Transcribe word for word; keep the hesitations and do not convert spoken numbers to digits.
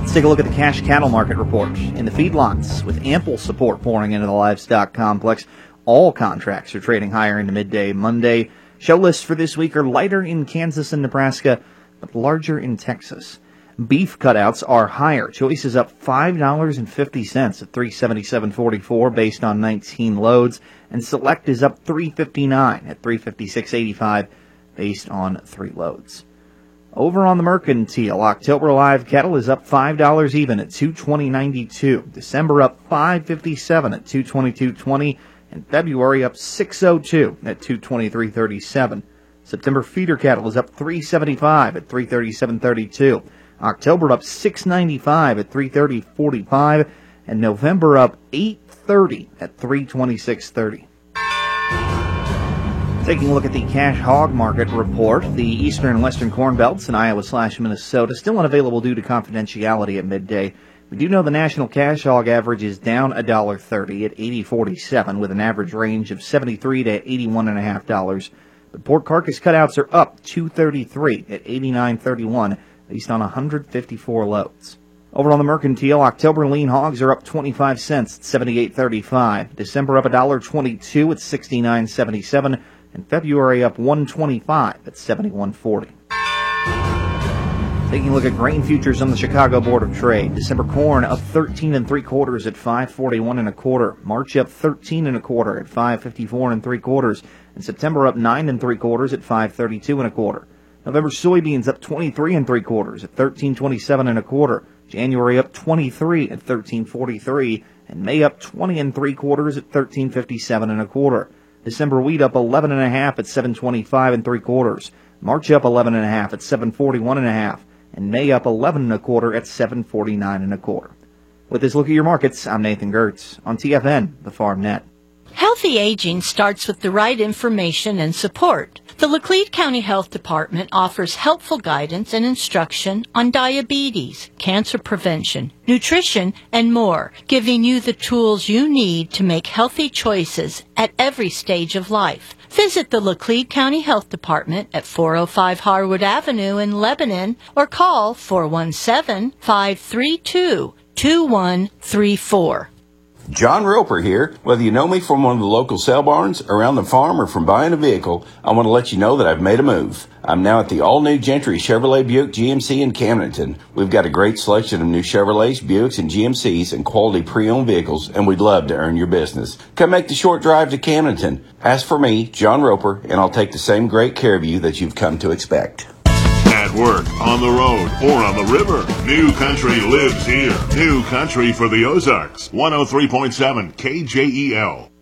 Let's take a look at the cash cattle market report. In the feedlots, with ample support pouring into the livestock complex, all contracts are trading higher into midday Monday. Show lists for this week are lighter in Kansas and Nebraska, but larger in Texas. Beef cutouts are higher. Choice is up five dollars and fifty cents at three seventy-seven forty-four based on nineteen loads, and Select is up three fifty-nine at three fifty-six eighty-five based on three loads. Over on the Mercantile, October live cattle is up five dollars even at two twenty ninety-two. December up five fifty-seven at two twenty-two twenty, and February up six oh two at two twenty-three thirty-seven. September feeder cattle is up three seventy-five at three thirty-seven thirty-two. October up six ninety-five at three thirty forty-five, and November up eight thirty at three twenty-six thirty. Taking a look at the cash hog market report, the eastern and western corn belts in Iowa slash Minnesota still unavailable due to confidentiality at midday. We do know the national cash hog average is down one dollar thirty at eighty forty-seven with an average range of seventy-three to eighty-one and a half dollars. But pork carcass cutouts are up two thirty-three at eighty-nine thirty-one based on one hundred fifty-four loads. Over on the Mercantile, October lean hogs are up twenty-five cents at seventy-eight thirty-five. December up one dollar twenty-two at sixty-nine seventy-seven. And February up one twenty-five at seventy-one forty. Taking a look at grain futures on the Chicago Board of Trade. December corn up thirteen and three quarters at five forty-one and a quarter. March up thirteen and a quarter at five fifty-four and three quarters. And September up nine and three quarters at five thirty-two and a quarter. November soybeans up twenty-three and three quarters at thirteen twenty-seven and a quarter. January up twenty-three at thirteen forty-three. And May up twenty and three quarters at thirteen fifty-seven and a quarter. December wheat up eleven and a half at seven twenty-five and three quarters. March up eleven and a half at seven forty-one and a half, and May up eleven and a quarter at seven forty-nine and a quarter. With this look at your markets, I'm Nathan Gertz on T F N, the Farm Net. Healthy aging starts with the right information and support. The Laclede County Health Department offers helpful guidance and instruction on diabetes, cancer prevention, nutrition, and more, giving you the tools you need to make healthy choices at every stage of life. Visit the Laclede County Health Department at four oh five Harwood Avenue in Lebanon or call four one seven, five three two, two one three four. John Roper here. Whether you know me from one of the local sale barns, around the farm, or from buying a vehicle, I want to let you know that I've made a move. I'm now at the all-new Gentry Chevrolet Buick G M C in Camdenton. We've got a great selection of new Chevrolets, Buicks, and G M Cs and quality pre-owned vehicles, and we'd love to earn your business. Come make the short drive to Camdenton. Ask for me, John Roper, and I'll take the same great care of you that you've come to expect. At work, on the road, or on the river, New Country lives here. New Country for the Ozarks. one oh three point seven K J E L.